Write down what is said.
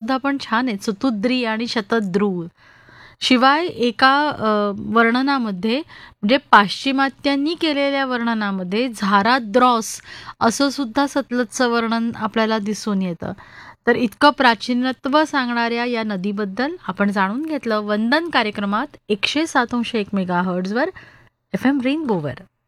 सुद्धा पण छान आहे, सुतुद्री आणि शतद्रू. शिवाय एका वर्णनामध्ये म्हणजे पाश्चिमात्यांनी केलेल्या वर्णनामध्ये झाराद्रॉस असं सुद्धा सतलजचं वर्णन आपल्याला दिसून येतं. तर इतकं प्राचीनत्व सांगणाऱ्या या नदीबद्दल आपण जाणून घेतलं वंदन कार्यक्रमात 107.1 मेगाहर्ट्झवर FM रेनबोवर.